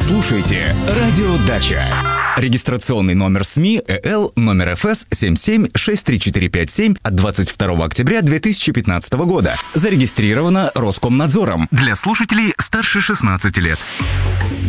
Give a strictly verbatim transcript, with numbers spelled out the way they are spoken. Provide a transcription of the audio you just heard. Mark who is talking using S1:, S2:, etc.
S1: Слушайте «Радио Дача». Регистрационный номер СМИ ЭЛ номер эф эс семь семь шесть три четыре пять семь от двадцать второго октября две тысячи пятнадцатого года. Зарегистрировано Роскомнадзором для слушателей старше шестнадцати лет.